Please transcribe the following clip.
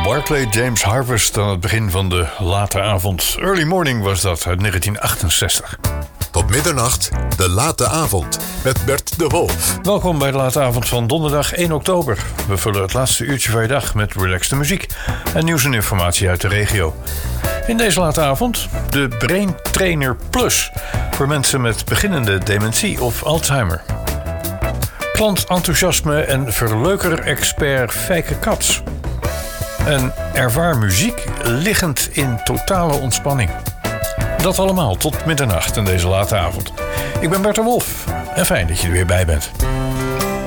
Barclay James Harvest aan het begin van de late avond. Early Morning was dat, uit 1968. Tot middernacht, de late avond, met Bert de Wolf. Welkom bij de late avond van donderdag 1 oktober. We vullen het laatste uurtje van je dag met relaxte muziek en nieuws en informatie uit de regio. In deze late avond de Brain Trainer Plus voor mensen met beginnende dementie of Alzheimer. Klantenthousiasme en verleuker-expert Fijke Kats. En ervaar muziek liggend in totale ontspanning. Dat allemaal tot middernacht in deze late avond. Ik ben Bert de Wolf en fijn dat je er weer bij bent.